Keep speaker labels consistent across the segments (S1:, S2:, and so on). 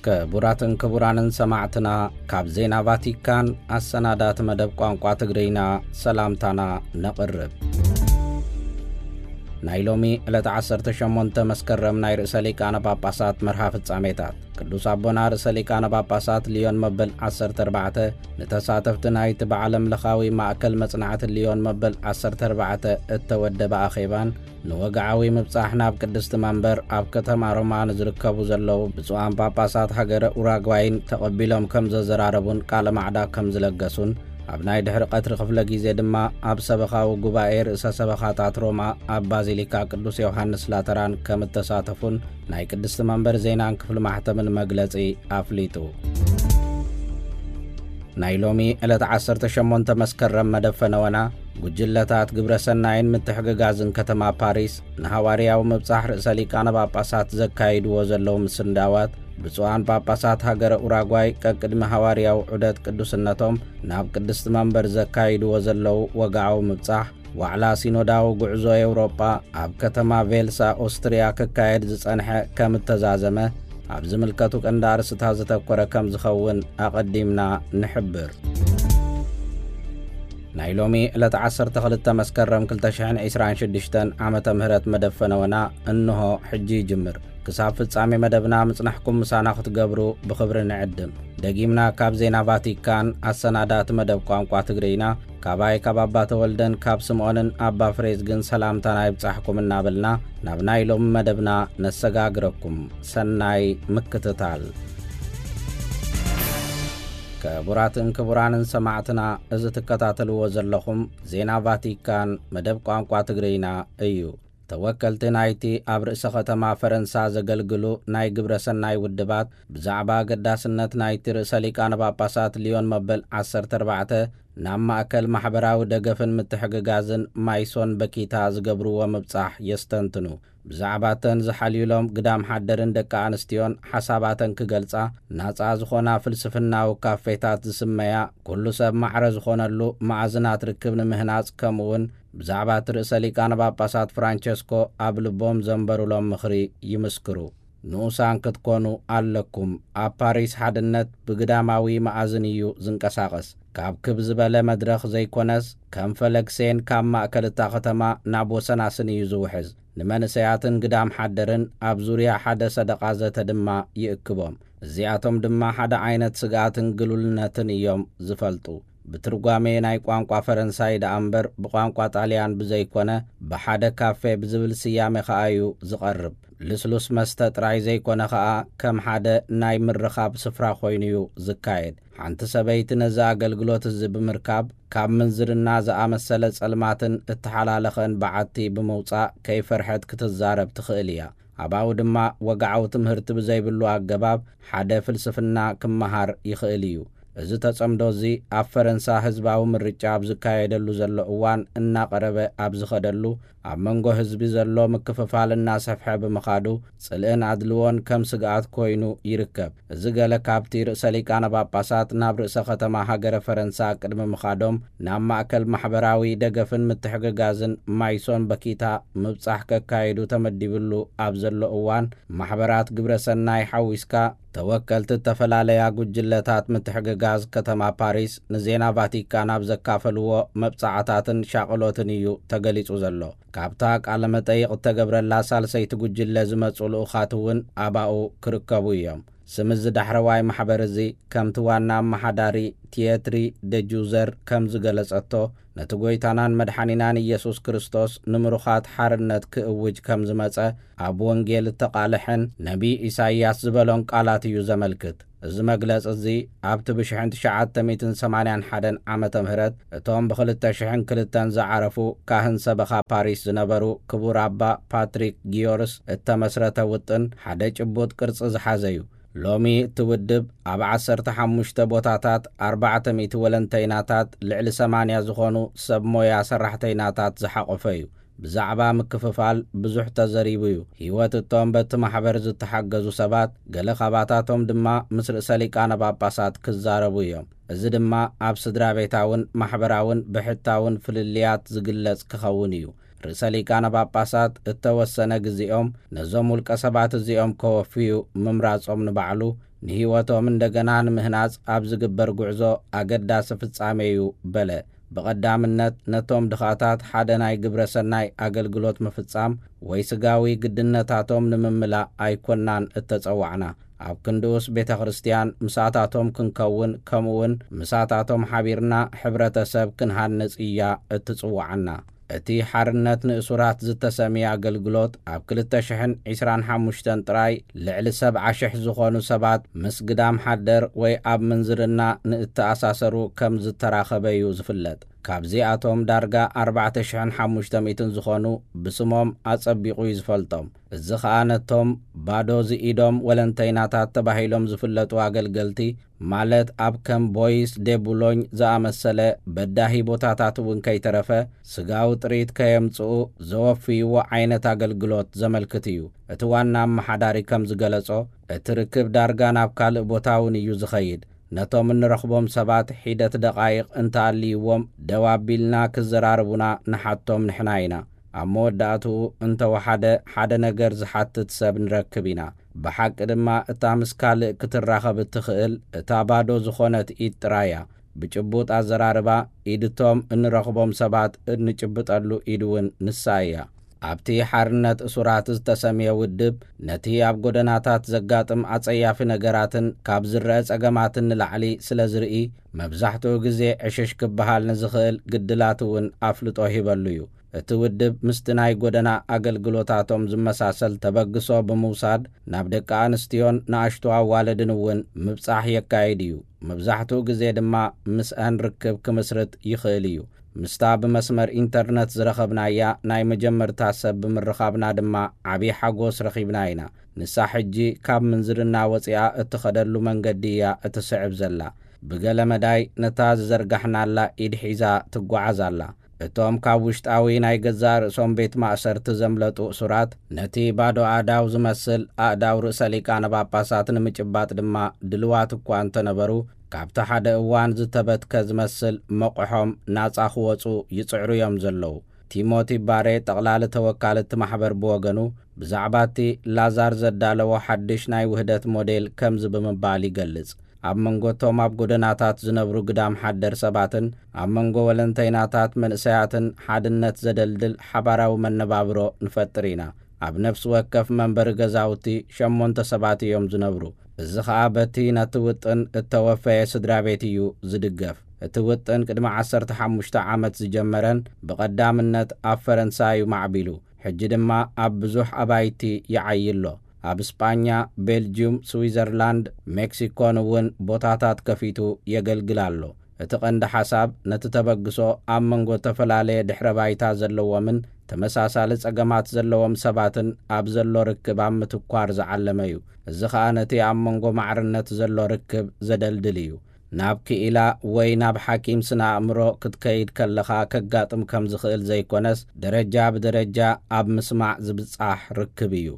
S1: كبراتن كبرانن سمعتنا كاب زينا فاتيكان السنادات مدب قوانقوا تقرينا سلامتانا نقرب نايلومي إلت 18 مسكرم ناي رئيس ليكان باباسات مرحافة ساميتات قدوس أبونا رئيس ليكان باباسات ليون مبل 14 نتساتفت نايت بعلم لخاوي مع كل مصنعة ليون مبل 14 التودب أخيبان نوقعوي مبصاحنا بقدست منبر أب كتما رومان زركبو زلو بسوان باباسات حقر أوراغواين تقبلهم كمز زراربون قال معدا كمز لقسون أبناي دحر قطر خفلة جيزي دما أب سبخاو قبائر إسا سبخاتات روما أب بازيليكا قدوس يوحنس لاتران كمتساتفون ناي قدست منبر زينان كفل محتمل مقلسي أفليتو نايلومي إلت 18 مسكرم مدفنونا ጉጅለታት ግብረሰናይን ምትሕግጋዝን ከተማ ፓሪስ ንሐዋርያው ምብጻሕ ርእሰ ሊቃነ ጳጳሳት ዘካይድዎ ዘለዉ ምስንዳዋት ብፁዓን ጳጳሳት ሃገረ ኡራጓይ ቀቅድሚ ሐዋርያው ዑደት ቅዱስነቶም ናብ ቅድስቲ መንበር ዘካይድዎ ዘለዉ ወግዓዊ ምብጻሕ ዋዕላ ሲኖዳዊ ጉዕዞ ኤውሮጳ ኣብ ከተማ ቬልሳ ኦስትሪያ ክካየድ ዝጸንሐ ከም እተዛዘመ ኣብ ዝምልከቱ ቀንዲ ኣርእስታት ዘተኰረ ከም ዝኸውን ኣቐዲምና ንሕብር نايلومي إلت 12 مسكرم 2026 عامة مهرت مدفنونا إنه حجي جمر كساب فتصامي مدبنا مصنحكم مساناخت قبرو بخبر نعدم دقيمنا كاب زينا فاتيكان السنادات مدب قوانقوا تقرينا كاباي كابابات ولدن كاب سمعونن أبا فريزقن سلامتنا يبصحكم النابلنا نابنايلوم مدبنا نسقاقركم سناي مكتتال كبراتن كبرانن سمعتنا إذا تكتاتلوا وزلخم زينا فاتيكان مدب قوانقوا تقرينا أيو توكلت نايتي أبرئس ختما فرنسا زقلقلو ناي قبرسن ناي ودبات بزعبا قداسنت نايتي رساليكان باباسات ليون مبل 14 نام أكل محبراو دقفن متحققازن مايسون بكيتا زقبرو ومبصاح يستنتنو بزعباتن زحاليولوم قدام حدرن دكا أنستيون حساباتن كقلصا ناصا زخونا فلسفنا وكافيتات زسميا كل سب معرز خونالو معزنات ركبن مهناز كمون بزعبات رئيس ليكان باباسات فرانشيسكو أبلبوم زنبرولوم مخري يمسكرو نوسان كتكونو ألكم أباريس حدنت بقداماوي معزنيو زنكساقس كاب كبزبالة مدرخ زي كونس كم فلقسين كام مأكل التاختما نابو سناسنيو زوحز نمنسياتن قدام حدرن أبزوريا حدا صدقازة دما يأكبهم زياتهم دما حدا عينت سقاتن قلولنتن يوم زفلتو بترقامي ناي قوانقوا فرنساي دا أمبر بقوانقوا طاليان بزيكونا بحدا كافي بزبل سيامي خايو زقرب لسلوس مستت راي زيكونا خا كم حدا ناي مرخاب سفرا خوينيو زكايد حانت سبيت نزا قلقلوت الزب مركاب كاب منزرنا زا مسلس الماتن اتحالالخن بعدتي بموصا كي فرحت كتزارب تخيليا عباو دما وقعو تمهرت بزيبلو عقباب حدا فلسفنا كمهار يخيليو إذا تصمدوزي أب فرنسا حزباو مريچا بزكايدلو زلو اوان إنا قربة أبزخدلو أب منغو حزبي زلو مكففالنا سفحة بمخادو سلئن عدلوون كم سقات كوينو يركب إذا قال كابتي رئيساليكان باباسات ناب رئيس ختما حقر فرنسا قدم مخادوم نام مأكل محبراوي دقفن متحققازن مايسون بكيتا مبصح كايدو تمدبلو أبزلو اوان محبرات قبرسناي حويسكا توكلت التفلاليا قجلتات متحققاز كتما باريس نزينا فاتيكان بزكافلو مبصعتاتن شاقلوتنيو تقليسو زلو كابتاك على متايق تقبر الله سالسيت قجل زمتصلو خاتون أباو كركبويهم سمز دحرواي محبرزي كم توانا محداري تياتري دجوزر كم زغلصتو نتغويتانان مدحانينان يسوس كريستوس نمرخات حرنت كأوج كم زمصه اب وانجيل تقالحن نبي إساياس زبلون قالات يو زملكت እዚ መግለጽ እዚ ኣብቲ ብ1981 ዓመተ ምህረት እቶም ብ2002 ዝዓረፉ ካህን ሰበኻ ፓሪስ ዝነበሩ ክቡር አባ ፓትሪክ ጊዮርስ እተመስረተ ውጥን ሓደ ጭቡጥ ቅርጽ ዝሓዘ እዩ ሎሚ ትውድብ ኣብ 15 ቦታታት 400 ወለንተይናታት ልዕሊ 80 ዝኾኑ ሰብ ሞያ ሰራሕተይናታት ዝሓቆፈ እዩ ብዛዕባ ምክፍፋል ብዙሕ ተዘሪቡ እዩ ህይወት እቶም በቲ ማሕበር ዝተሓገዙ ሰባት ገለ ኻባታቶም ድማ ምስ ርእሰ ሊቃነ ጳጳሳት ክዛረቡ እዮም እዚ ድማ ኣብ ስድራ ቤታውን ማሕበራውን ብሕታውን ፍልልያት ዝግለጽ ክኸውን እዩ ርእሰ ሊቃነ ጳጳሳት እተወሰነ ግዚኦም ነዞም ውልቀ ሰባት እዚኦም ከወፍዩ ምምራጾም ንባዕሉ ንህይወቶም እንደገና ንምህናጽ ኣብ ዝግበር ጉዕዞ ኣገዳሲ ፍጻሜ እዩ በለ። ብቐዳምነት ነቶም ድኻታት ሓደ ናይ ግብረ ሰናይ ኣገልግሎት ምፍጻም ወይ ስጋዊ ግድነታቶም ንምምላእ ኣይኮናን እተጸዋዕና። ኣብ ክንድኡስ ቤተ ክርስቲያን ምሳታቶም ክንከውን ከምኡውን ምሳታቶም ሓቢርና ሕብረተሰብ ክንሃንጽ እያ እትጽዋዓና። እቲ ሓርነት ንእሱራት ዝተሰሚየ ኣገልግሎት ኣብ 2025 ጥራይ ልዕሊ 70,000 ዝኾኑ ሰባት ምስ ግዳም ሓደር ወይ ኣብ ምንዝርና ንእተኣሳሰሩ ከም ዝተራኸበ እዩ ዝፍለጥ። ካብዚኣቶም ዳርጋ 4,500 ዝኾኑ ብስሞም ኣጸቢቑ እዩ ዝፈልጦም። እዚ ኸኣ ነቶም ባዶ ዝኢዶም ወለንተይናታት ተባሂሎም ዝፍለጡ ኣገልገልቲ ማለት ኣብ ከም ቦይስ ዴቡሎኝ ዝኣመሰለ በዳሂ ቦታታት እውን ከይተረፈ ስጋዊ ጥሪት ከየምጽኡ ዘወፍይዎ ዓይነት ኣገልግሎት ዘመልክት እዩ። እቲ ዋና ኣመሓዳሪ ከም ዝገለጾ እቲ ርክብ ዳርጋ ናብ ካልእ ቦታ እውን እዩ ዝኸይድ። ነቶም እንረኽቦም ሰባት ሒደት ደቓይቕ እንተኣልይዎም ደዋቢልና ክዘራርቡና ንሓቶም ንሕና ኢና። ኣብ መወዳእትኡ እንተወሓደ ሓደ ነገር ዝሓትት ሰብ ንረክብ ኢና። ብሓቂ ድማ እታ ምስ ካልእ ክትራኸብ እትኽእል እታ ባዶ ዝኾነት ኢድ ጥራያ። ብጭቡጥ ኣዘራርባ ኢድቶም እንረኽቦም ሰባት እንጭብጠሉ ኢድ እውን ንሳ እያ። ኣብቲ ሓርነት እሱራት ዝተሰምየ ውድብ ነቲ ኣብ ጎደናታት ዘጋጥም ኣጸያፊ ነገራትን ካብ ዝረአ ጸገማትን ንላዕሊ ስለ ዝርኢ መብዛሕትኡ ግዜ ዕሽሽ ክበሃል ንዝኽእል ግድላት እውን ኣፍልጦ ሂበሉ እዩ። እቲ ውድብ ምስቲ ናይ ጎደና ኣገልግሎታቶም ዝመሳሰል ተበግሶ ብምውሳድ ናብ ደቂ ኣንስትዮን ንኣሽቱ ኣዋልድን እውን ምብጻሕ የካይድ እዩ። መብዛሕትኡ ግዜ ድማ ምስአን ርክብ ክምስርት ይኽእል እዩ። ምስታ ብመስመር ኢንተርነት ዝረኸብናያ ናይ መጀመርታ ሰብ ብምርኻብና ድማ ዓብዪ ሓጎስ ረኺብና ኢና። ንሳ ሕጂ ካብ ምንዝርና ወፂኣ እትኸደሉ መንገዲ እያ እትስዕብ ዘላ። ብገለ መዳይ ነታ ዝዘርጋሕናላ ኢድ ሒዛ ትጓዓዝ ኣላ። እቶም ካብ ውሽጣዊ ናይ ገዛ ርእሶም ቤት ማእሰርቲ ዘምለጡ እሱራት ነቲ ባዶ ኣእዳው ዝመስል ኣእዳው ርእሰ ሊቃነ ጳጳሳት ንምጭባጥ ድማ ድልዋት እኳ እንተነበሩ ካብቲ ሓደ እዋን ዝተበትከ ዝመስል መቑሖም ናጻ ክወፁ ይጽዕሩ እዮም ዘለዉ። ቲሞቲ ባሬ ጠቕላሊ ተወካልቲ ማሕበር ብወገኑ ብዛዕባ እቲ ላዛር ዘዳለዎ ሓድሽ ናይ ውህደት ሞዴል ከምዚ ብምባል ይገልጽ። ኣብ መንጎቶም ኣብ ጎደናታት ዝነብሩ ግዳም ሓደር ሰባትን ኣብ መንጎ ወለንተይናታት መንእሰያትን ሓድነት ዘደልድል ሓባራዊ መነባብሮ ንፈጥር ኢና። ኣብ ነፍሲ ወከፍ መንበሪ ገዛውቲ 8 ሰባት እዮም ዝነብሩ። እዚ ኸኣ በቲ ነቲ ውጥን እተወፈየ ስድራ ቤት እዩ ዝድገፍ። እቲ ውጥን ቅድሚ 15 ዓመት ዝጀመረን ብቐዳምነት ኣብ ፈረንሳይ ማዕቢሉ ሕጂ ድማ ኣብ ብዙሕ ኣባይቲ ይዓይሎ። ኣብ እስጳኛ፣ ቤልጅየም፣ ስዊዘርላንድ፣ ሜክሲኮን እውን ቦታታት ከፊቱ የገልግል ኣሎ። እቲ ቀንዲ ሓሳብ ነቲ ተበግሶ ኣብ መንጎ ተፈላለየ ድሕረ ባይታ ዘለዎምን ተመሳሳሊ ጸገማት ዘለዎም ሰባትን ኣብ ዘሎ ርክብ ኣብ ምትኳር ዝዓለመ እዩ። እዚ ኸኣ ነቲ ኣብ መንጎ ማዕርነት ዘሎ ርክብ ዘደልድል እዩ። ናብ ክኢላ ወይ ናብ ሓኪም ስነ ኣእምሮ ክትከይድ ከለኻ ከጋጥም ከም ዝኽእል ዘይኮነስ ደረጃ ብደረጃ ኣብ ምስማዕ ዝብጻሕ ርክብ እዩ።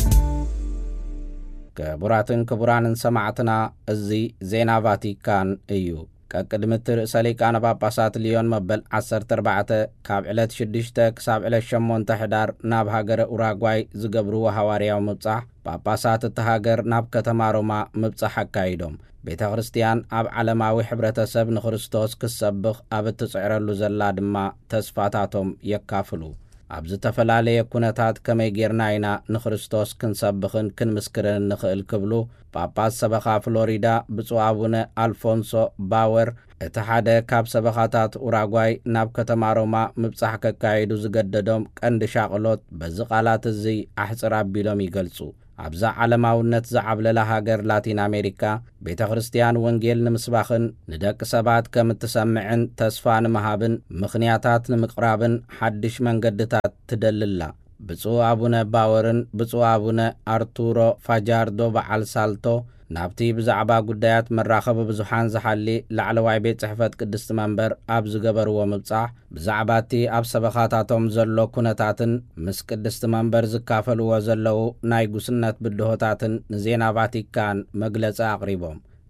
S1: ክቡራትን ክቡራንን ሰማዕትና እዚ ዜና ቫቲካን እዩ። ከቅድምቲ ርእሰ ሊቃነ ጳጳሳት ሊዮን መበል 14 ካብ ዕለት 6 ክሳብ ዕለት 8 ሕዳር ናብ ሃገረ ኡራጓይ ዝገብርዎ ሃዋርያዊ ምብጻሕ ጳጳሳት እቲ ሃገር ናብ ከተማ ሮማ ምብጻሕ ኣካይዶም። ቤተ ክርስቲያን ኣብ ዓለማዊ ሕብረተሰብ ንክርስቶስ ክሰብኽ ኣብ እትጽዕረሉ ዘላ ድማ ተስፋታቶም የካፍሉ። ኣብ ዝተፈላለየ ኩነታት ከመይ ጌርና ኢና ንክርስቶስ ክንሰብኽን ክንምስክርን ንኽእል ክብሉ ጳጳስ ሰበኻ ፍሎሪዳ ብፁዕ ኣቡነ ኣልፎንሶ ባወር እቲ ሓደ ካብ ሰበኻታት ኡራጓይ ናብ ከተማ ሮማ ምብጻሕ ከካይዱ ዝገደዶም ቀንዲ ሻቕሎት በዚ ቓላት እዚ ኣሕፅር ኣቢሎም ይገልጹ። ኣብዛ ዓለማውነት ዝዓብለላ ሃገር ላቲን ኣሜሪካ ቤተ ክርስቲያን ወንጌል ንምስባኽን ንደቂ ሰባት ከም እትሰምዕን ተስፋ ንምሃብን ምኽንያታት ንምቕራብን ሓድሽ መንገድታት ትደልላ። ብፁዕ ኣቡነ ባወርን ብፁዕ ኣቡነ ኣርቱሮ ፋጃርዶ በዓል ሳልቶ ናብቲ ብዛዕባ ጉዳያት መራኸቢ ብዙሓን ዝሓሊ ላዕለዋይ ቤት ጽሕፈት ቅድስቲ መንበር ኣብ ዝገበርዎ ምብጻሕ ብዛዕባ እቲ ኣብ ሰበኻታቶም ዘሎ ኩነታትን ምስ ቅድስቲ መንበር ዝካፈልዎ ዘለዉ ናይ ጉስነት ብድሆታትን ንዜና ቫቲካን መግለጺ ኣቕሪቦም።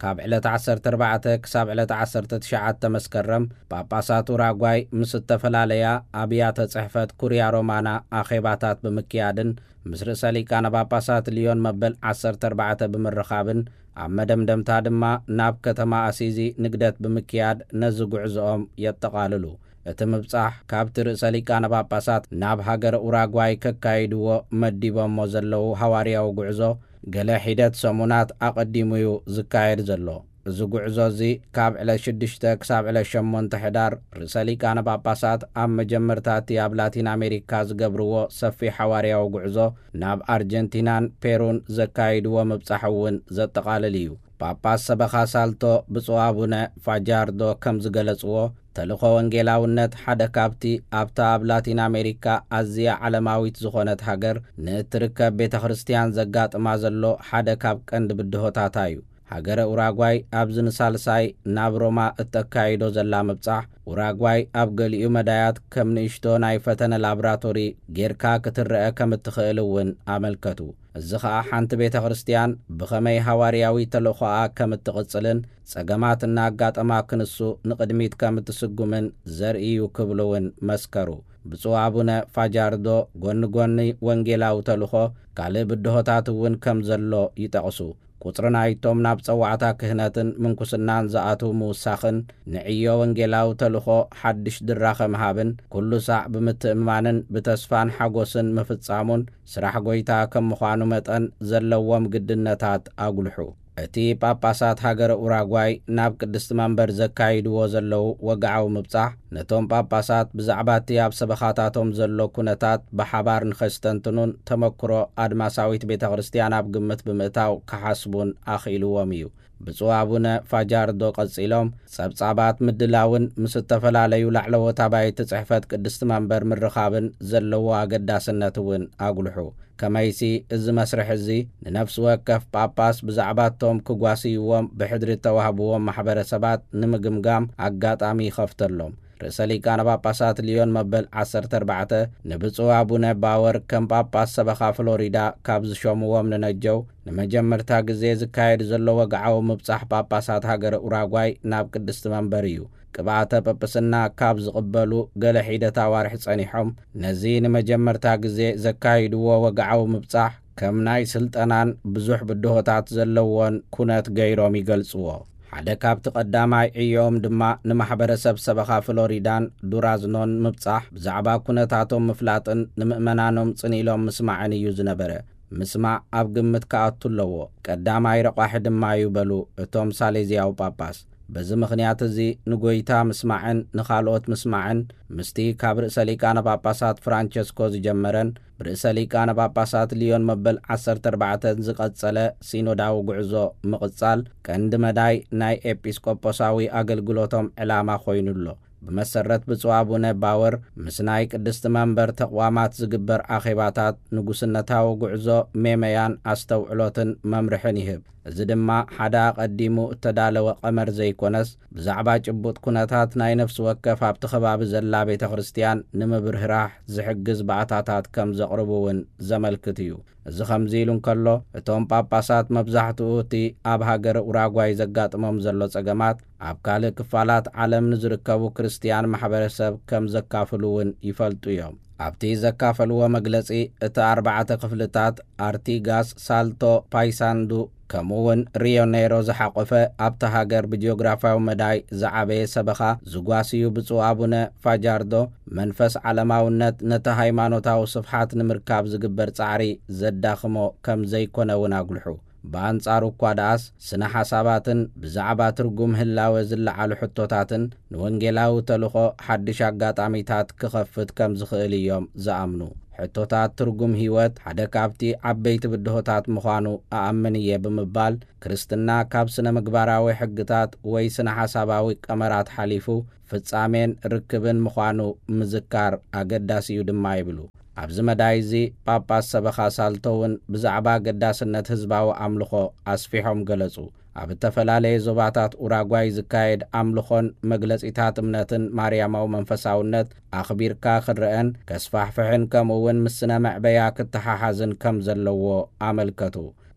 S1: ካብ ዕለት 14 ክሳብ ዕለት 19 መስከረም ጳጳሳት ኡራጓይ ምስ ተፈላለያ ኣብያተ ጽሕፈት ኩርያ ሮማና ኣኼባታት ብምክያድን ምስ ርእሰ ሊቃነ ጳጳሳት ሊዮን መበል 14 ብምርኻብን ኣብ መደምደምታ ድማ ናብ ከተማ ኣሲዚ ንግደት ብምክያድ ነዚ ጉዕዞኦም የጠቓልሉ። እቲ ምብጻሕ ካብቲ ርእሰ ሊቃነ ጳጳሳት ናብ ሃገር ኡራጓይ ከካይድዎ መዲቦሞ ዘለዉ ሃዋርያዊ ጉዕዞ ገለ ሒደት ሰሙናት ኣቐዲሙ እዩ ዝካየድ ዘሎ። እዚ ጉዕዞ እዚ ካብ ዕለት 6 ክሳብ ዕለት 8 ሕዳር ርእሰ ሊቃነ ጳጳሳት ኣብ መጀመርታቲ ኣብ ላቲን ኣሜሪካ ዝገብርዎ ሰፊሕ ሃዋርያዊ ጉዕዞ ናብ ኣርጀንቲናን ፔሩን ዘካይድዎ ምብጻሕ እውን ዘጠቓልል እዩ። ጳጳስ ሰበኻ ሳልቶ ብፁዕ ኣቡነ ፋጃርዶ ከም ዝገለጽዎ ተልእኾ ወንጌላውነት ሓደ ካብቲ ኣብታ ኣብ ላቲን ኣሜሪካ ኣዝያ ዓለማዊት ዝኾነት ሃገር ንእትርከብ ቤተ ክርስቲያን ዘጋጥማ ዘሎ ሓደ ካብ ቀንዲ ብድሆታታ እዩ። ሃገረ ኡራጓይ ኣብዚ ንሳልሳይ ናብ ሮማ እተካይዶ ዘላ ምብጻሕ ኡራጓይ ኣብ ገሊኡ መዳያት ከም ንእሽቶ ናይ ፈተነ ላብራቶሪ ጌርካ ክትርአ ከም እትኽእል እውን ኣመልከቱ። እዚ ኸዓ ሓንቲ ቤተ ክርስቲያን ብኸመይ ሃዋርያዊ ተልእኾኣ ከም እትቕጽልን ጸገማት እናጋጠማ ክንሱ ንቕድሚት ከም እትስጉምን ዘርእዩ ክብሉ እውን መስከሩ። ብፁዕ ኣቡነ ፋጃርዶ ጎኒ ጎኒ ወንጌላዊ ተልእኾ ካልእ ብድሆታት እውን ከም ዘሎ ይጠቕሱ። ቁጽሪ ናይቶም ናብ ጸዋዕታ ክህነትን ምንኩስናን ዝኣትዉ ምውሳኽን ንዕዮ ወንጌላዊ ተልእኾ ሓድሽ ድራኸ ምሃብን ኩሉ ሳዕ ብምትእምማንን ብተስፋን ሓጐስን ምፍጻሙን ስራሕ ጐይታ ከም ምዃኑ መጠን ዘለዎም ግድነታት ኣጉልሑ። እቲ ጳጳሳት ሃገረ ኡራጓይ ናብ ቅድስቲ መንበር ዘካይድዎ ዘለዉ ወግዓዊ ምብጻሕ ነቶም ጳጳሳት ብዛዕባ እቲ ኣብ ሰበኻታቶም ዘሎ ኩነታት ብሓባር ንኸስተንትኑን ተመክሮ ኣድማሳዊት ቤተ ክርስቲያን ኣብ ግምት ብምእታው ክሓስቡን ኣኽኢልዎም እዩ። ብፁዕ ኣቡነ ፋጃርዶ ቐጺሎም ጸብጻባት ምድላውን ምስ ዝተፈላለዩ ላዕለዎት ኣባይቲ ጽሕፈት ቅድስቲ መንበር ምርኻብን ዘለዎ ኣገዳስነት እውን ኣጉልሑ። ከመይሲ እዚ መስርሕ እዚ ንነፍሲ ወከፍ ጳጳስ ብዛዕባቶም ክጓስይዎም ብሕድሪ ተዋህብዎም ማሕበረሰባት ንምግምጋም ኣጋጣሚ ይኸፍተሎም። ርእሰ ሊቃነ ጳጳሳት ሊዮን መበል 14 ንብፁዕ ኣቡነ ባወር ከም ጳጳስ ሰበኻ ፍሎሪዳ ካብ ዝሾምዎም ንነጀው ንመጀመርታ ግዜ ዝካየድ ዘሎ ወግዓዊ ምብጻሕ ጳጳሳት ሃገረ ኡራጓይ ናብ ቅድስቲ መንበር እዩ። ቅብኣተ ጵጵስና ካብ ዝቕበሉ ገለ ሒደት ኣዋርሒ ጸኒሖም ነዚ ንመጀመርታ ግዜ ዘካይድዎ ወግዓዊ ምብጻሕ ከም ናይ ስልጠናን ብዙሕ ብድሆታት ዘለዎን ኩነት ገይሮም ይገልጽዎ። ሓደ ካብቲ ቀዳማይ ዕዮም ድማ ንማሕበረሰብ ሰበኻ ፍሎሪዳን ዱራዝኖን ምብጻሕ ብዛዕባ ኩነታቶም ምፍላጥን ንምእመናኖም ጽኒኢሎም ምስማዕን እዩ ዝነበረ። ምስማዕ ኣብ ግምት ከኣቱ ኣለዎ። ቀዳማይ ረቋሒ ድማ ይበሉ እቶም ሳሌዝያዊ ጳጳስ። በዚ ምኽንያት እዚ ንጐይታ ምስማዕን ንኻልኦት ምስማዕን ምስቲ ካብ ርእሰ ሊቃነ ጳጳሳት ፍራንቸስኮ ዝጀመረን ብርእሰ ሊቃነ ጳጳሳት ሊዮን መበል 14 ዝቐጸለ ሲኖዳዊ ጉዕዞ ምቕጻል ቀንዲ መዳይ ናይ ኤጲስቆጶሳዊ ኣገልግሎቶም ዕላማ ኾይኑሎ። ብመሰረት ብፁዕ ኣቡነ ባወር ምስ ናይ ቅድስቲ መንበር ተቋማት ዝግበር ኣኼባታት ንጉስነታዊ ጉዕዞ ሜመያን ኣስተውዕሎትን መምርሕን ይህብ። እዚ ድማ ሓደ ኣቐዲሙ እተዳለወ ቐመር ዘይኮነስ ብዛዕባ ጭቡጥ ኩነታት ናይ ነፍሲ ወከፍ ኣብቲ ኸባቢ ዘላ ቤተ ክርስቲያን ንምብርህራህ ዝሕግዝ ባእታታት ከም ዘቕርቡ እውን ዘመልክት እዩ። እዚ ከምዚ ኢሉ እንከሎ እቶም ጳጳሳት መብዛሕትኡ እቲ ኣብ ሃገረ ኡራጓይ ዘጋጥሞም ዘሎ ጸገማት ኣብ ካልእ ክፋላት ዓለም ንዝርከቡ ክርስቲያን ማሕበረሰብ ከም ዘካፍሉ እውን ይፈልጡ እዮም። ኣብቲ ዘካፈልዎ መግለጺ እቲ 4 ክፍልታት ኣርቲጋስ፣ ሳልቶ፣ ፓይሳንዱ ከምኡውን ሪዮ ኔሮ ዝሓቆፈ ኣብቲ ሃገር ብጂኦግራፊያዊ መዳይ ዝዓበየ ሰበኻ ዝጓስዩ ብፁዕ ኣቡነ ፋጃርዶ መንፈስ ዓለማውነት ነቲ ሃይማኖታዊ ስፍሓት ንምርካብ ዝግበር ጻዕሪ ዘዳኽሞ ከም ዘይኮነ እውን ኣጉልሑ። በአንጻሩ እኳ ደኣስ ስነ ሓሳባትን ብዛዕባ ትርጉም ህላወ ዝለዓሉ ሕቶታትን ንወንጌላዊ ተልእኾ ሓድሽ ኣጋጣሚታት ክኸፍት ከም ዝኽእል እዮም ዝኣምኑ። ሕቶታት ትርጉም ህይወት ሓደ ካብቲ ዓበይቲ ብድሆታት ምዃኑ ኣኣምን እየ ብምባል ክርስትና ካብ ስነ ምግባራዊ ሕግታት ወይ ስነ ሓሳባዊ ቀመራት ሓሊፉ ፍጻሜን ርክብን ምዃኑ ምዝካር ኣገዳሲ እዩ ድማ ይብሉ። ኣብዚ መዳይ እዚ ጳጳስ ሰበኻ ሳልቶውን ብዛዕባ ኣገዳስነት ህዝባዊ ኣምልኾ ኣስፊሖም ገለጹ። ኣብ ዝተፈላለየ ዞባታት ኡራጓይ ዝካየድ ኣምልኾን መግለጺታት እምነትን ማርያማዊ መንፈሳውነት ኣኽቢርካ ክርአን ከስፋሕፍሕን ከምኡውን ምስ ስነ መዕበያ ክትሓሓዝን ከም ዘለዎ ኣመልከቱ።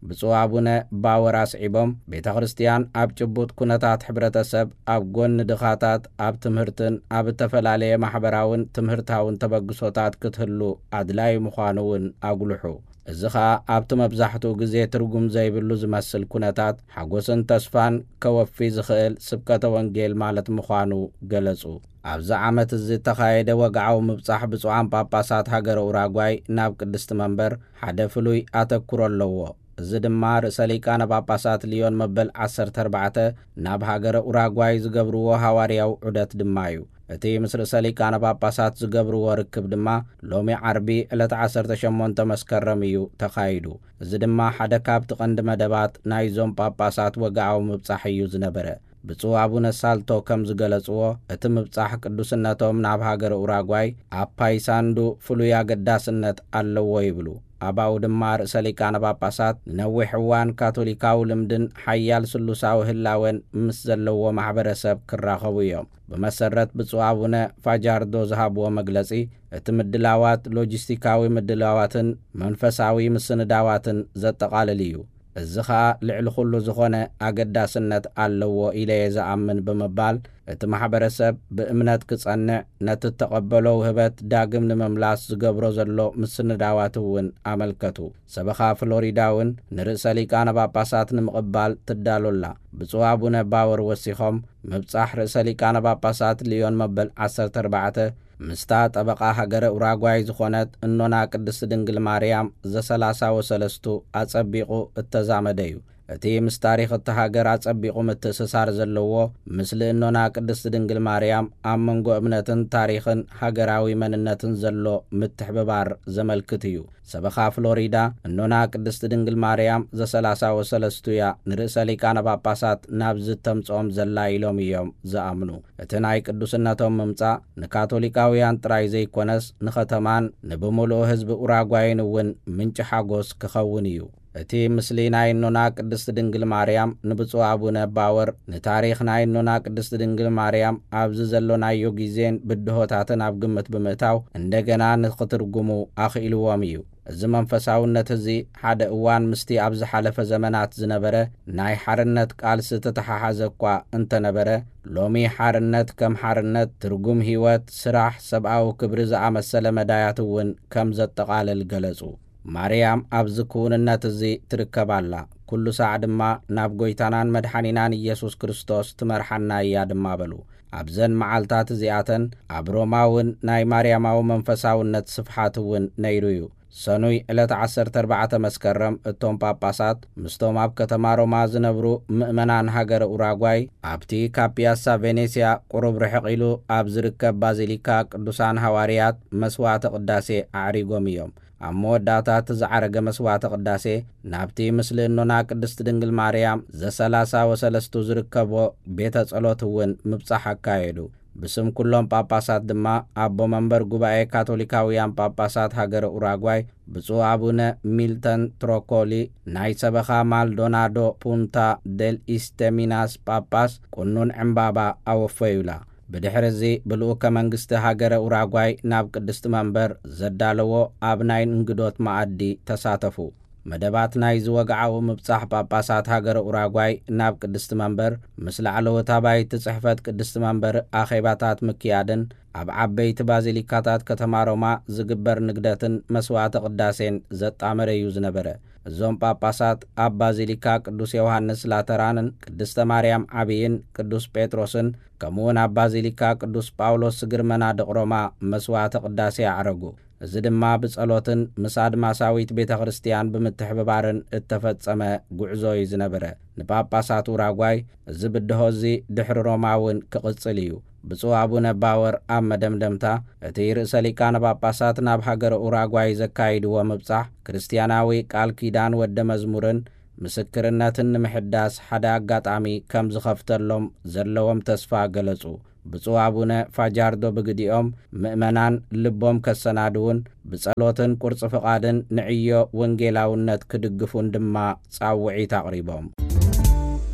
S1: ብፁዕ አቡነ ባወር አስዒቦም ቤተ ክርስቲያን ኣብ ጭቡጥ ኩነታት ሕብረተሰብ ኣብ ጎኒ ድኻታት ኣብ ትምህርትን ኣብ ተፈላለየ ማሕበራውን ትምህርታውን ተበግሶታት ክትህሉ ኣድላይ ምዃኑ እውን ኣጉልሑ። እዚ ኸኣ ኣብቲ መብዛሕትኡ ግዜ ትርጉም ዘይብሉ ዝመስል ኩነታት ሓጎስን ተስፋን ከወፊ ዝኽእል ስብከተ ወንጌል ማለት ምዃኑ ገለጹ። ኣብዚ ዓመት እዚ ተኻየደ ወግዓዊ ምብጻሕ ብፁዓን ጳጳሳት ሃገረ ኡራጓይ ናብ ቅድስቲ መንበር ሓደ ፍሉይ ኣተኩሮ ኣለዎ። እዚ ድማ ርእሰ ሊቃነ ጳጳሳት ሊዮን መበል 14 ናብ ሃገረ ኡራጓይ ዝገብርዎ ሃዋርያዊ ዑደት ድማ እዩ። እቲ ምስ ርእሰ ሊቃነ ጳጳሳት ዝገብርዎ ርክብ ድማ ሎሚ ዓርቢ ዕለት 18 መስከረም እዩ ተኻይዱ። እዚ ድማ ሓደ ካብቲ ቀንዲ መደባት ናይዞም ጳጳሳት ወግዓዊ ምብጻሕ እዩ ዝነበረ። ብፁዕ አቡነ ሳልቶ ከም ዝገለጽዎ እቲ ምብጻሕ ቅዱስነቶም ናብ ሃገረ ኡራጓይ ኣብ ፓይሳንዱ ፍሉይ ኣገዳስነት ኣለዎ ይብሉ። ኣባኡ ድማ ርእሰ ሊቃነ ጳጳሳት ንነዊሕ እዋን ካቶሊካዊ ልምድን ሓያል ስሉሳዊ ህላወን ምስ ዘለዎ ማሕበረሰብ ክራኸቡ እዮም። ብመሰረት ብፁዕ አቡነ ፋጃርዶ ዝሃብዎ መግለጺ እቲ ምድላዋት ሎጂስቲካዊ ምድላዋትን መንፈሳዊ ምስንዳዋትን ዘጠቓልል እዩ። እዚ ኸኣ ልዕሊ ኩሉ ዝኾነ ኣገዳስነት ኣለዎ ኢለየ ዝኣምን ብምባል እቲ ማሕበረሰብ ብእምነት ክጸንዕ ነቲ ተቐበሎ ውህበት ዳግም ንምምላስ ዝገብሮ ዘሎ ምስንዳዋት እውን ኣመልከቱ። ሰበኻ ፍሎሪዳ እውን ንርእሰ ሊቃነ ጳጳሳት ንምቕባል ትዳሎላ። ብፁዕ አቡነ ባወር ወሲኾም ምብጻሕ ርእሰ ሊቃነ ጳጳሳት ሊዮን መበል 14 ምስታ ጠበቓ ሃገረ ኡራጓይ ዝኾነት እኖና ቅድስቲ ድንግል ማርያም ዘ33 ኣጸቢቑ እተዛመደ እዩ። እቲ ምስ ታሪኽ እቲ ሃገር ኣጸቢቑ ምትእስሳር ዘለዎ ምስሊ እኖና ቅድስቲ ድንግል ማርያም ኣብ መንጎ እምነትን ታሪኽን ሃገራዊ መንነትን ዘሎ ምትሕብባር ዘመልክት እዩ። ሰበኻ ፍሎሪዳ እኖና ቅድስቲ ድንግል ማርያም ዘ33 እያ ንርእሰ ሊቃነ ጳጳሳት ናብ ዝተምጽኦም ዘላ ኢሎም እዮም ዝኣምኑ። እቲ ናይ ቅዱስነቶም ምምጻእ ንካቶሊካውያን ጥራይ ዘይኮነስ ንኸተማን ንብምሉእ ህዝቢ ኡራጓይን እውን ምንጭ ሓጎስ ክኸውን እዩ። እቲ ምስሊ ናይ እኖና ቅድስቲ ድንግል ማርያም ንብፁዕ አቡነ ባወር ንታሪኽ ናይ እኖና ቅድስቲ ድንግል ማርያም ኣብዚ ዘሎናዮ ጊዜን ብድሆታትን ኣብ ግምት ብምእታው እንደገና ንኽትርጉሙ ኣኽኢልዎም እዩ። እዚ መንፈሳውነት እዚ ሓደ እዋን ምስቲ ኣብ ዝሓለፈ ዘመናት ዝነበረ ናይ ሓርነት ቃልሲ ተተሓሓዘ እኳ እንተነበረ ሎሚ ሓርነት ከም ሓርነት ትርጉም ህይወት፣ ስራሕ፣ ሰብኣዊ ክብሪ ዝኣመሰለ መዳያት እውን ከም ዘጠቓልል ገለጹ። ማርያም ኣብዚ ክውንነት እዚ ትርከብ ኣላ። ኩሉ ሳዕ ድማ ናብ ጐይታናን መድሓኒናን ኢየሱስ ክርስቶስ ትመርሓና እያ ድማ በሉ። ኣብዘን መዓልታት እዚኣተን ኣብ ሮማውን ናይ ማርያማዊ መንፈሳውነት ስፍሓት እውን ነይሩ እዩ። ሰኑይ ዕለት 14 መስከረም እቶም ጳጳሳት ምስቶም ኣብ ከተማ ሮማ ዝነብሩ ምእመናን ሃገረ ኡራጓይ ኣብቲ ካብ ፒያሳ ቬኔስያ ቁሩብ ርሕቕ ኢሉ ኣብ ዝርከብ ባዚሊካ ቅዱሳን ሃዋርያት መስዋዕተ ቅዳሴ ኣዕሪጎም እዮም። ኣብ መወዳእታት ዝዓረገ መስዋዕተ ቅዳሴ ናብቲ ምስሊ እኖና ቅድስቲ ድንግል ማርያም ዘ33 ዝርከቦ ቤተ ጸሎት እውን ምብጻሕ ኣካየዱ። ብስም ኩሎም ጳጳሳት ድማ ኣቦ መንበር ጉባኤ ካቶሊካውያን ጳጳሳት ሃገረ ኡራጓይ ብፁዕ አቡነ ሚልተን ትሮኮሊ፣ ናይ ሰበኻ ማልዶናዶ ፑንታ ደል ኢስተሚናስ ጳጳስ ቁኑን ዕምባባ ኣወፈዩላ። ብድሕሪ እዚ ብልኡከ መንግስቲ ሃገረ ኡራጓይ ናብ ቅድስቲ መንበር ዘዳለዎ ኣብ ናይ እንግዶት መኣዲ ተሳተፉ። መደባት ናይ ዝወግዓዊ ምብጻሕ ጳጳሳት ሃገረ ኡራጓይ ናብ ቅድስቲ መንበር ምስ ላዕለዎት ኣባይቲ ጽሕፈት ቅድስቲ መንበር ኣኼባታት ምክያድን ኣብ ዓበይቲ ባዚሊካታት ከተማ ሮማ ዝግበር ንግደትን መስዋዕተ ቅዳሴን ዘጣመረ እዩ ዝነበረ። እዞም ጳጳሳት ኣብ ባዚሊካ ቅዱስ ዮሐንስ ላተራንን ቅድስተ ማርያም ዓብይን ቅዱስ ጴጥሮስን ከምኡውን ኣብ ባዚሊካ ቅዱስ ጳውሎስ ስግርመናድቕ ሮማ መስዋዕተ ቅዳሴ ኣዕረጉ። እዚ ድማ ብጸሎትን ምስ ኣድማሳዊት ቤተ ክርስቲያን ብምትሕብባርን እተፈጸመ ጉዕዞ እዩ ዝነበረ። ንጳጳሳት ኡራጓይ እዚ ብድሆ እዚ ድሕሪ ሮማ እውን ክቕጽል እዩ። ብፁዕ አቡነ ባወር ኣብ መደምደምታ እቲ ርእሰ ሊቃነ ጳጳሳት ናብ ሃገረ ኡራጓይ ዘካይድዎ ምብጻሕ ክርስቲያናዊ ቃል ኪዳን ወደ መዝሙርን ምስክርነትን ንምሕዳስ ሓደ ኣጋጣሚ ከም ዝኸፍተሎም ዘለዎም ተስፋ ገለጹ። ብፁዕ አቡነ ፋጃርዶ ብግዲኦም ምእመናን ልቦም ከሰናድውን ብጸሎትን ቁርጽ ፍቓድን ንዕዮ ወንጌላውነት ክድግፉን ድማ ጻውዒት ኣቕሪቦም።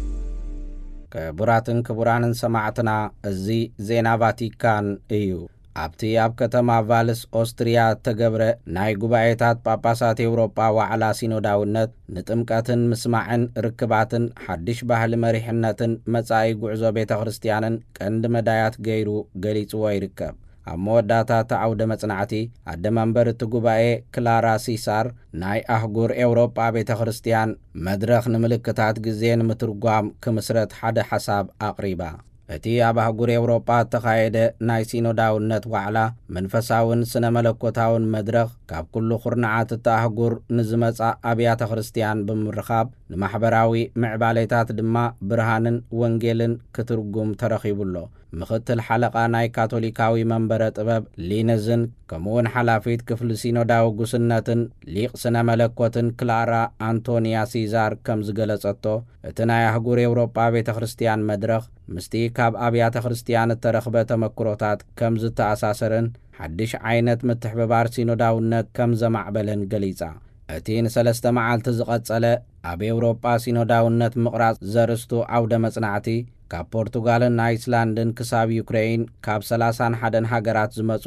S1: ክቡራትን ክቡራንን ሰማዕትና እዚ ዜና ቫቲካን እዩ። ኣብቲ ኣብ ከተማ ቫልስ ኦስትሪያ ተገብረ ናይ ጉባኤታት ጳጳሳት ኤውሮጳ ዋዕላ ሲኖዳውነት ንጥምቀትን ምስማዕን ርክባትን ሓድሽ ባህሊ መሪሕነትን መጻኢ ጉዕዞ ቤተ ክርስቲያንን ቀንዲ መዳያት ገይሩ ገሊጽዎ ይርከብ። ኣብ መወዳእታ ዓውደ መጽናዕቲ ኣደመንበር እቲ ጉባኤ ክላራ ሲሳር ናይ ኣህጉር ኤውሮጳ ቤተ ክርስቲያን መድረኽ ንምልክታት ግዜ ንምትርጓም ክምስረት ሓደ ሓሳብ ኣቕሪባ። እቲ ኣብ ኣህጉር ኤውሮጳ ተኻየደ ናይ ሲኖዳውነት ዋዕላ መንፈሳውን ስነ መለኮታውን መድረኽ ካብ ኩሉ ኹርናዓት እቲ ኣህጉር ንዝመጻእ ኣብያተ ክርስቲያን ብምርኻብ ንማሕበራዊ ምዕባለታት ድማ ብርሃንን ወንጌልን ክትርጉም ተረኺቡሎ። ምኽትል ሓለቓ ናይ ካቶሊካዊ መንበረ ጥበብ ሊነዝን ከምኡውን ሓላፊት ክፍሊ ሲኖዳዊ ጉስነትን ሊቕ ስነ መለኮትን ክላራ አንቶኒያ ሲዛር ከም ዝገለጸቶ እቲ ናይ ኣህጉር ኤውሮጳ ቤተ ክርስቲያን መድረኽ ምስቲ ካብ ኣብያተ ክርስቲያን እተረኽበ ተመክሮታት ከም ዝተኣሳሰርን ሓድሽ ዓይነት ምትሕብባር ሲኖዳውነት ከም ዘማዕበለን ገሊጻ። እቲ ንሰለስተ መዓልቲ ዝቐጸለ ኣብ ኤውሮጳ ሲኖዳውነት ምቕራጽ ዘርእስቱ ዓውደ መጽናዕቲ ካብ ፖርቱጋልን ኣይስላንድን ክሳብ ዩክሬይን ካብ 31 ሃገራት ዝመጹ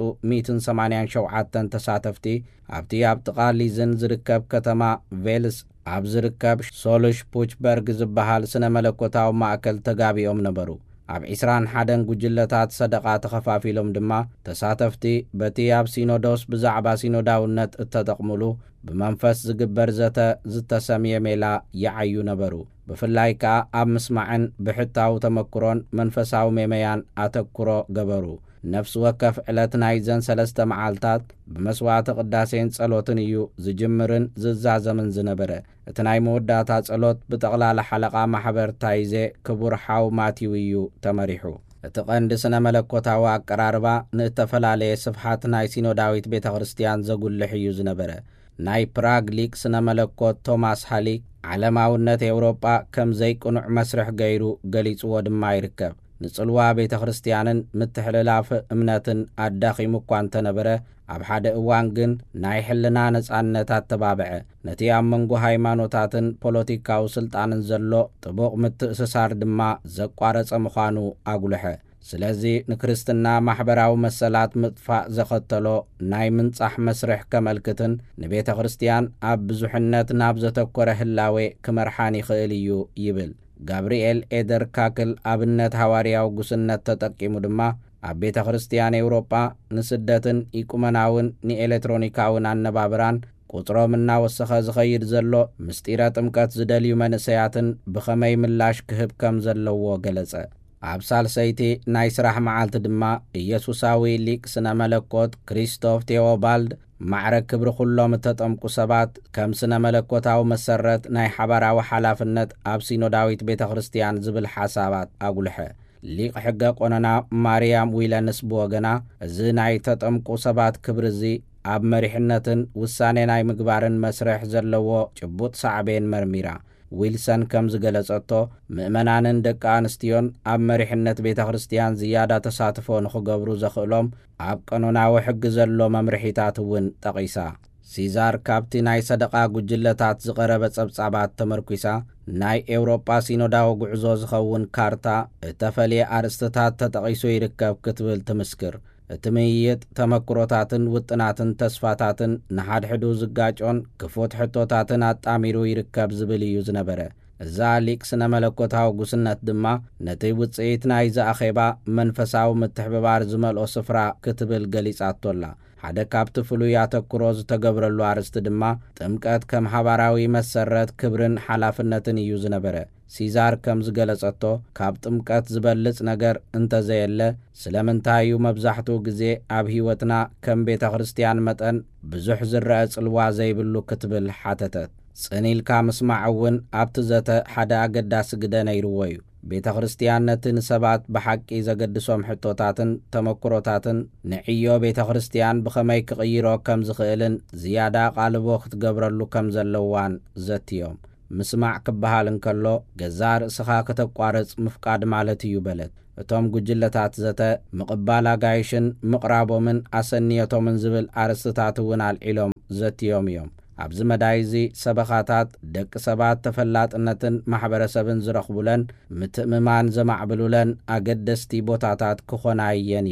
S1: 187 ተሳተፍቲ ኣብቲ ኣብ ጥቓ ሊዝን ዝርከብ ከተማ ቬልስ ኣብ ዝርከብ ሶሉሽ ፑችበርግ ዝበሃል ስነ መለኮታዊ ማእከል ተጋቢኦም ነበሩ። ኣብ 21 ጉጅለታት ሰደቓ ተኸፋፊሎም ድማ ተሳተፍቲ በቲ ኣብ ሲኖዶስ ብዛዕባ ሲኖዳውነት እተጠቕሙሉ ብመንፈስ ዝግበር ዘተ ዝተሰምየ ሜላ ይዓዩ ነበሩ። ብፍላይ ከዓ ኣብ ምስማዕን ብሕታዊ ተመክሮን መንፈሳዊ ሜመያን ኣተኩሮ ገበሩ። ነፍሲ ወከፍ ዕለት ናይ ዘን 3 መዓልታት ብመስዋዕቲ ቅዳሴን ጸሎትን እዩ ዝጅምርን ዝዛዘምን ዝነበረ። እቲ ናይ መወዳእታ ጸሎት ብጠቕላላ ሓለቓ ማሕበር ታይዜ ክቡር ሓው ማቲው እዩ ተመሪሑ። እቲ ቀንዲ ስነ መለኮታዊ ኣቀራርባ ንእተፈላለየ ስፍሓት ናይ ሲኖዳዊት ቤተ ክርስቲያን ዘጉልሕ እዩ ዝነበረ። ናይ ፕራግ ሊቅ ስነ መለኮት ቶማስ ሃሊክ ዓለማውነት ኤውሮጳ ከም ዘይቅኑዕ መስርሕ ገይሩ ገሊጽዎ ድማ ይርከብ። ንጽልዋ ቤተ ክርስቲያንን ምትሕልላፍ እምነትን ኣዳኺሙ እኳ እንተነበረ ኣብ ሓደ እዋን ግን ናይ ሕልና ነጻነት ኣተባብዐ። ነቲ ኣብ መንጎ ሃይማኖታትን ፖለቲካዊ ስልጣንን ዘሎ ጥቡቕ ምትእስሳር ድማ ዘቋረጸ ምዃኑ ኣጉልሐ። ስለዚ ንክርስትና ማሕበራዊ መሰላት ምጥፋእ ዘኸተሎ ናይ ምንጻሕ መስርሕ ከመልክትን ንቤተ ክርስቲያን ኣብ ብዙሕነት ናብ ዘተኰረ ህላዌ ክመርሓን ይኽእል እዩ ይብል። ጋብርኤል ኤደር ካክል ኣብነት ሃዋርያዊ ጉስነት ተጠቂሙ ድማ ኣብ ቤተ ክርስቲያን ኤውሮጳ ንስደትን ኢቁመናውን ንኤሌክትሮኒካውን ኣነባብራን ቁጥሮም እናወሰኸ ዝኸይድ ዘሎ ምስጢረ ጥምቀት ዝደልዩ መንእሰያትን ብኸመይ ምላሽ ክህብ ከም ዘለዎ ገለጸ። ኣብ ሳልሰይቲ ናይ ስራሕ መዓልቲ ድማ ኢየሱሳዊ ሊቅ ስነ መለኮት ክሪስቶፍ ቴዎባልድ ማዕረ ክብሪ ኩሎም እተጠምቁ ሰባት ከም ስነ መለኮታዊ መሰረት ናይ ሓባራዊ ሓላፍነት ኣብ ሲኖዳዊት ቤተ ክርስቲያን ዝብል ሓሳባት ኣጉልሐ። ሊቅ ሕገ ቆነና ማርያም ዊለንስ ብወገና እዚ ናይ ተጠምቁ ሰባት ክብሪ እዚ ኣብ መሪሕነትን ውሳኔ ናይ ምግባርን መስርሕ ዘለዎ ጭቡጥ ሳዕቤን መርሚራ። ዊልሰን ከም ዝገለጸቶ ምእመናንን ደቂ ኣንስትዮን ኣብ መሪሕነት ቤተ ክርስቲያን ዝያዳ ተሳትፎ ንኽገብሩ ዘኽእሎም ኣብ ቀኖናዊ ሕጊ ዘሎ መምርሒታት እውን ጠቒሳ። ሲዛር ካብቲ ናይ ሰደቓ ጉጅለታት ዝቐረበ ጸብጻባት ተመርኲሳ ናይ ኤውሮጳ ሲኖዳዊ ጉዕዞ ዝኸውን ካርታ እተፈልየ ኣርእስትታት ተጠቒሱ ይርከብ ክትብል ትምስክር። እቲ ምይይጥ ተመክሮታትን ውጥናትን ተስፋታትን ንሓድሕዱ ዝጋጮን ክፉት ሕቶታትን ኣጣሚሩ ይርከብ ዝብል እዩ ዝነበረ። እዛ ሊቅ ስነ መለኮታዊ ጉስነት ድማ ነቲ ውፅኢት ናይ ዝኣኼባ መንፈሳዊ ምትሕብባር ዝመልኦ ስፍራ ክትብል ገሊጻቶላ። ሓደ ካብቲ ፍሉይ ኣተኩሮ ዝተገብረሉ ኣርስቲ ድማ ጥምቀት ከም ሓባራዊ መሰረት ክብርን ሓላፍነትን እዩ ዝነበረ። ሲዛር ከም ዝገለጸቶ ካብ ጥምቀት ዝበልጽ ነገር እንተዘየለ ስለምንታይ እዩ መብዛሕትኡ ግዜ ኣብ ህይወትና ከም ቤተ ክርስቲያን መጠን ብዙሕ ዝረአ ጽልዋ ዘይብሉ ክትብል ሓተተት። ጽኒኢልካ ምስማዕ እውን ኣብቲ ዘተ ሓደ ኣገዳሲ ግደ ነይርዎ እዩ። ቤተ ክርስቲያን ነቲ ንሰባት ብሓቂ ዘገድሶም ሕቶታትን ተመክሮታትን ንዕዮ ቤተ ክርስቲያን ብኸመይ ክቕይሮ ከም ዝኽእልን ዝያዳ ቓልቦ ክትገብረሉ ከም ዘለዋን ዘትዮም። ምስማዕ ክበሃል እንከሎ ገዛ ርእስኻ ከተቋረጽ ምፍቃድ ማለት እዩ በለት። እቶም ጉጅለታት ዘተ ምቕባል ኣጋይሽን ምቕራቦምን ኣሰንየቶምን ዝብል ኣርእስትታት እውን ኣልዒሎም ዘትዮም እዮም። ኣብዚ መዳይ እዚ ሰበኻታት ደቂ ሰባት ተፈላጥነትን ማሕበረሰብን ዝረኽቡለን ምትእምማን ዘማዕብሉለን ኣገደስቲ ቦታታት ክኾና እየን ይብል።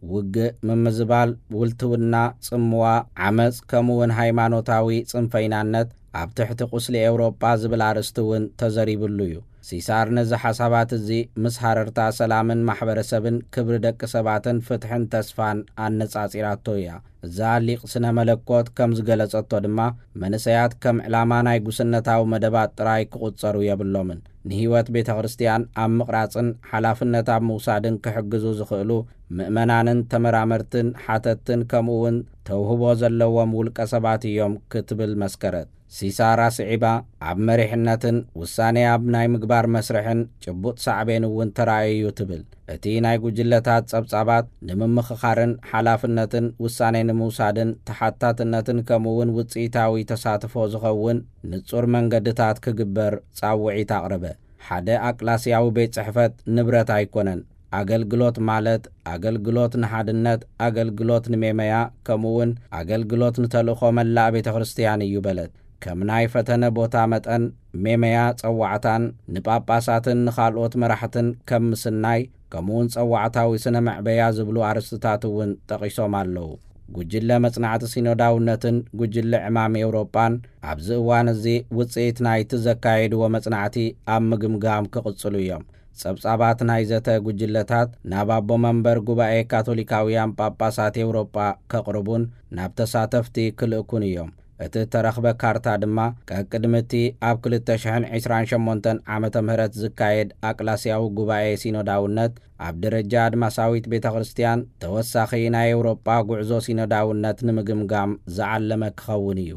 S1: ውግእ ምምዝባል ውልትውና ጽምዋ ዓመፅ ከምውን ሃይማኖታዊ ጽንፈይናነት ኣብ ትሕቲ ቁስሊ ኤውሮጳ ዝብል ኣርእስቲ እውን ተዘሪብሉ እዩ ሲሳር ነዚ ሓሳባት እዚ ምስ ሃረርታ ሰላምን ማሕበረሰብን ክብሪ ደቂ ሰባትን ፍትሕን ተስፋን ኣነጻጺራቶ እያ እዛ ሊቕ ስነ መለኮት ከም ዝገለጸቶ ድማ መንእሰያት ከም ዕላማ ናይ ጉስነታዊ መደባት ጥራይ ክቝጸሩ የብሎምን ንህይወት ቤተ ክርስቲያን ኣብ ምቕራጽን ሓላፍነት ኣብ ምውሳድን ክሕግዙ ዝኽእሉ ምእመናንን ተመራመርትን ሓተትን ከምኡውን ተውህቦ ዘለዎም ውልቀ ሰባት እዮም ክትብል መስከረት ሲሳራ ስዒባ ኣብ መሪሕነትን ውሳኔ ኣብ ናይ ምግባር መስርሕን ጭቡጥ ሳዕቤን እውን ተራእዩ ትብል እቲ ናይ ጉጅለታት ጸብጻባት ንምምኽኻርን ሓላፍነትን ውሳኔ ንምውሳድን ተሓታትነትን ከምኡውን ውጽኢታዊ ተሳትፎ ዝኸውን ንጹር መንገድታት ክግበር ጻውዒት ኣቕረበ ሓደ ኣቅላስያዊ ቤት ጽሕፈት ንብረት ኣይኮነን ኣገልግሎት ማለት ኣገልግሎት ንሓድነት ኣገልግሎት ንሜመያ ከምኡውን ኣገልግሎት ንተልእኾ መላእ ቤተ ክርስቲያን እዩ በለት ከም ናይ ፈተነ ቦታ መጠን ሜመያ ጸዋዕታን ንጳጳሳትን ንኻልኦት መራሕትን ከም ምስናይ ከምኡውን ጸዋዕታዊ ስነ መዕበያ ዝብሉ ኣርስታት እውን ጠቒሶም ኣለዉ ጉጅለ መጽናዕቲ ሲኖዳውነትን ጉጅለ ዕማም ኤውሮጳን ኣብዚ እዋን እዚ ውጽኢት ናይቲ ዘካየድዎ መጽናዕቲ ኣብ ምግምጋም ክቕጽሉ እዮም ጸብጻባት ናይ ዘተ ጉጅለታት ናብ ኣቦ መንበር ጉባኤ ካቶሊካውያን ጳጳሳት ኤውሮጳ ከቕርቡን ናብ ተሳተፍቲ ክልእኩን እዮም እቲ ተረኽበ ካርታ ድማ ቅድምቲ ኣብ 2028 ዓመተ ምህረት ዝካየድ ኣቅላስያዊ ጉባኤ ሲኖዳውነት ኣብ ደረጃ ኣድማሳዊት ቤተ ክርስቲያን ተወሳኺ ናይ ኤውሮጳ ጉዕዞ ሲኖዳውነት ንምግምጋም ዝዓለመ ክኸውን እዩ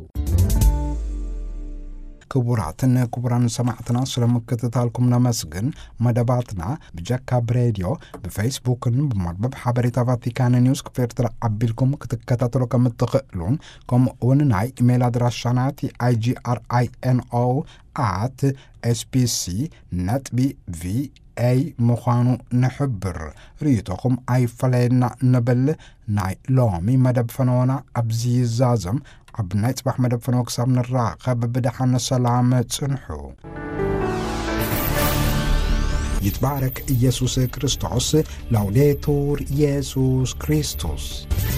S2: ክቡራትን ክቡራን ሰማዕትና ስለምክትታልኩም ነመስግን መደባትና ብጃካብ ሬድዮ ብፌስቡክን ብመርበብ ሓበሬታ ቫቲካን ኒውስ ክፍርትራ ዓቢልኩም ክትከታተሉ ከም ትኽእሉን ከምኡውን ናይ ኢሜል ኣድራሻናት igri@spc.va ምዃኑ ንሕብር ርኢቶኹም ኣይፈለየና ንብል ናይ ሎሚ መደብ ፈነወና ኣብዚ ይዛዘም ኣብ ናይ ጽባሕ መደብ ፈነወ ክሳብ ንራኸብ ብድሓነ ሰላም ጽንሑ ይትባረክ ኢየሱስ ክርስቶስ ላውዴቱር ኢየሱስ ክርስቶስ